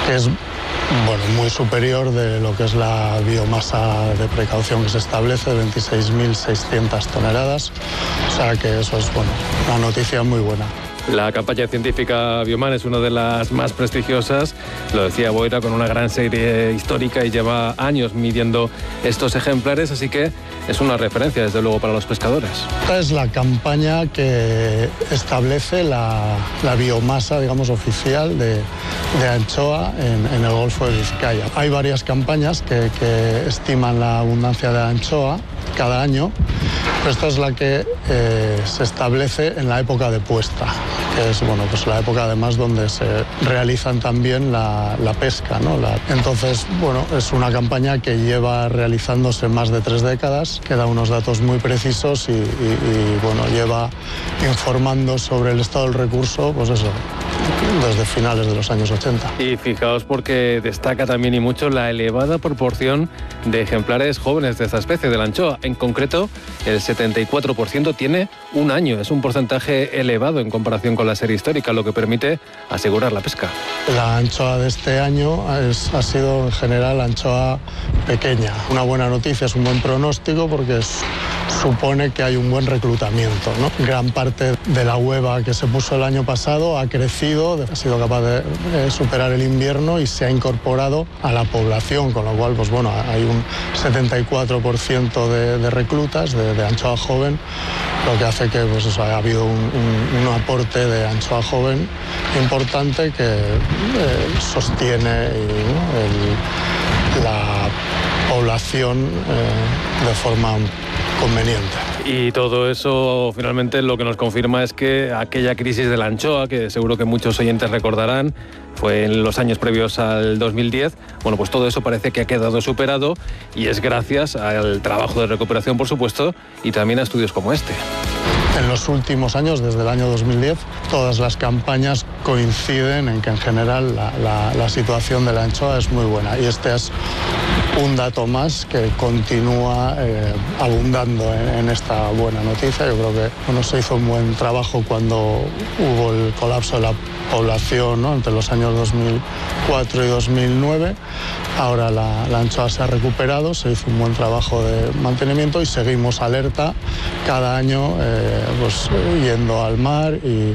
que es muy superior de lo que es la biomasa de precaución que se establece, de 26.600 toneladas. O sea que eso es una noticia muy buena. La campaña científica Bioman es una de las más prestigiosas, lo decía Boira, con una gran serie histórica y lleva años midiendo estos ejemplares, así que es una referencia desde luego para los pescadores. Esta es la campaña que establece la biomasa, digamos, oficial de anchoa en el Golfo de Vizcaya. Hay varias campañas que estiman la abundancia de anchoa cada año, pero esta es la que se establece en la época de puesta, que es la época además donde se realizan también la pesca, ¿no? Entonces, es una campaña que lleva realizándose más de 3 décadas, que da unos datos muy precisos y lleva informando sobre el estado del recurso, desde finales de los años 80. Y fijaos porque destaca también y mucho la elevada proporción de ejemplares jóvenes de esta especie, de la anchoa. En concreto, el 74% tiene un año. Es un porcentaje elevado en comparación con la serie histórica, lo que permite asegurar la pesca. La anchoa de este año ha sido en general anchoa pequeña. Una buena noticia, es un buen pronóstico porque supone que hay un buen reclutamiento, ¿no? Gran parte de la hueva que se puso el año pasado ha crecido, ha sido capaz de superar el invierno y se ha incorporado a la población, con lo cual hay un 74% de reclutas de anchoa joven, lo que hace que haya habido un aporte de anchoa joven importante que sostiene la población de forma conveniente. Y todo eso finalmente lo que nos confirma es que aquella crisis de la anchoa, que seguro que muchos oyentes recordarán, fue en los años previos al 2010, pues todo eso parece que ha quedado superado y es gracias al trabajo de recuperación, por supuesto, y también a estudios como este. En los últimos años, desde el año 2010, todas las campañas coinciden en que en general la situación de la anchoa es muy buena y este es un dato más que continúa abundando en esta buena noticia. Yo creo que se hizo un buen trabajo cuando hubo el colapso de la población, ¿no? Entre los años 2004 y 2009. Ahora la anchoa se ha recuperado, se hizo un buen trabajo de mantenimiento y seguimos alerta cada año, yendo al mar y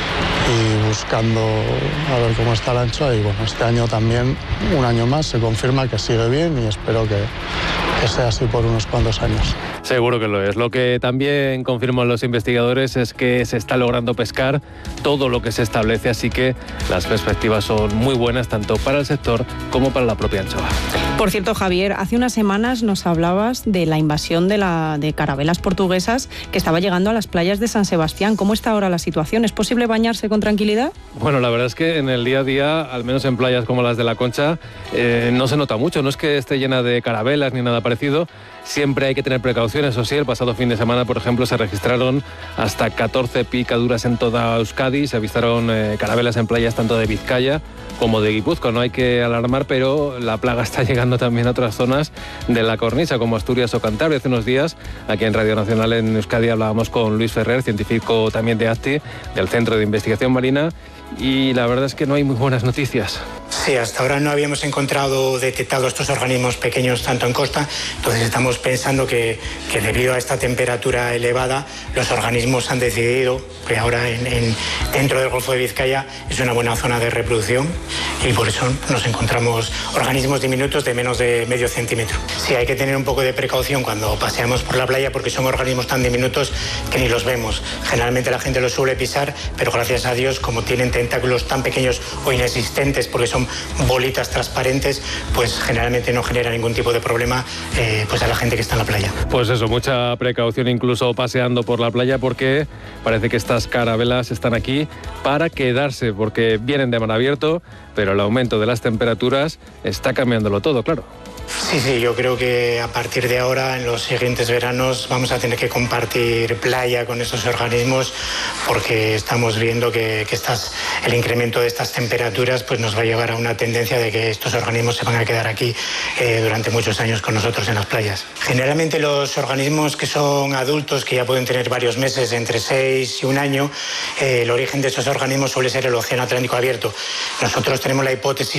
buscando a ver cómo está la anchoa. Y este año también, un año más, se confirma que sigue bien y espero que sea así por unos cuantos años. Seguro que lo es. Lo que también confirman los investigadores es que se está logrando pescar todo lo que se establece, así que las perspectivas son muy buenas tanto para el sector como para la propia anchoa. Por cierto, Javier, hace unas semanas nos hablabas de la invasión de carabelas portuguesas que estaba llegando a las playas de San Sebastián. ¿Cómo está ahora la situación? ¿Es posible bañarse con tranquilidad? La verdad es que en el día a día, al menos en playas como las de La Concha, no se nota mucho. No es que esté llena de carabelas ni nada parecido. Siempre hay que tener precauciones, eso sí. El pasado fin de semana, por ejemplo, se registraron hasta 14 picaduras en toda Euskadi. Se avistaron carabelas en playas tanto de Vizcaya como de Guipúzcoa. No hay que alarmar, pero la plaga está llegando también a otras zonas de la cornisa, como Asturias o Cantabria. Hace unos días, aquí en Radio Nacional en Euskadi, hablábamos con Luis Ferrer, científico también de ASTI, del Centro de Investigación Marina, y la verdad es que no hay muy buenas noticias. Sí, hasta ahora no habíamos detectado estos organismos pequeños tanto en costa, entonces estamos pensando que debido a esta temperatura elevada, los organismos han decidido que ahora dentro del Golfo de Vizcaya es una buena zona de reproducción y por eso nos encontramos organismos diminutos de menos de medio centímetro. Sí, hay que tener un poco de precaución cuando paseamos por la playa porque son organismos tan diminutos que ni los vemos. Generalmente la gente los suele pisar, pero gracias a Dios, como tienen tentáculos tan pequeños o inexistentes porque son bolitas transparentes, pues generalmente no genera ningún tipo de problema a la gente que está en la playa. Pues eso, mucha precaución incluso paseando por la playa porque parece que estas carabelas están aquí para quedarse, porque vienen de mar abierto, pero el aumento de las temperaturas está cambiándolo todo, claro. Sí, yo creo que a partir de ahora, en los siguientes veranos, vamos a tener que compartir playa con estos organismos porque estamos viendo que el incremento de estas temperaturas pues nos va a llevar a una tendencia de que estos organismos se van a quedar aquí durante muchos años con nosotros en las playas. Generalmente los organismos que son adultos, que ya pueden tener varios meses, entre 6 y 1 año, el origen de estos organismos suele ser el océano Atlántico abierto. Nosotros tenemos la hipótesis